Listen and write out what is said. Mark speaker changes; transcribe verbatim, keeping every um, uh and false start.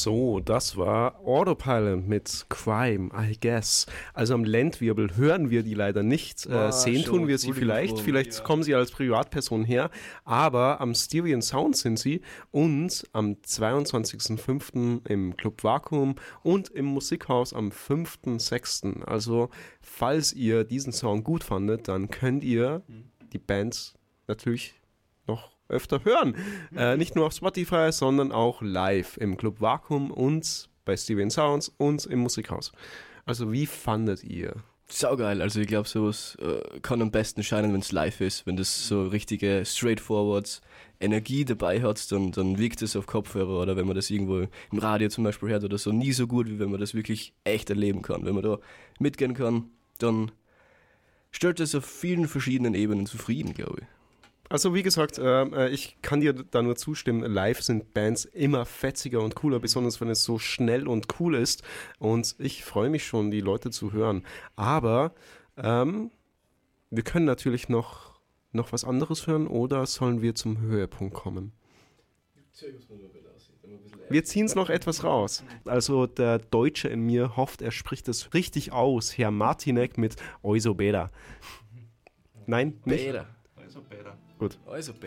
Speaker 1: So, das war Autopilot mit Crime, I guess. Also am Landwirbel hören wir die leider nicht. Äh,
Speaker 2: Ah,
Speaker 1: sehen
Speaker 2: schon,
Speaker 1: tun wir sie vielleicht.
Speaker 2: Entschuldigung,
Speaker 1: Vielleicht
Speaker 2: ja.
Speaker 1: kommen sie als Privatperson her. Aber am Styrian Sound sind sie. Und am zweiundzwanzigsten fünften im Club Vakuum und im Musikhaus am fünften sechsten Also, falls ihr diesen Song gut fandet, dann könnt ihr die Bands natürlich noch öfter hören. Äh, nicht nur auf Spotify, sondern auch live im Club Vakuum und bei Styrian Sounds und im Musikhaus. Also wie fandet ihr?
Speaker 2: Saugeil, also ich glaube, sowas äh, kann am besten scheinen, wenn es live ist. Wenn das so richtige straightforward Energie dabei hat, dann, dann wirkt es auf Kopfhörer oder wenn man das irgendwo im Radio zum Beispiel hört oder so, nie so gut, wie wenn man das wirklich echt erleben kann. Wenn man da mitgehen kann, dann stellt es auf vielen verschiedenen Ebenen zufrieden, glaube ich.
Speaker 1: Also wie gesagt, äh, ich kann dir da nur zustimmen, live sind Bands immer fetziger und cooler, besonders wenn es so schnell und cool ist und ich freue mich schon, die Leute zu hören. Aber ähm, wir können natürlich noch, noch was anderes hören oder sollen wir zum Höhepunkt kommen? Wir ziehen es noch etwas raus. Also der Deutsche in mir hofft, er spricht es richtig aus, Herr Martinek mit Oiso Beda. Nein, nicht?
Speaker 2: Bäder.
Speaker 3: Also besser.
Speaker 1: Gut.
Speaker 2: Also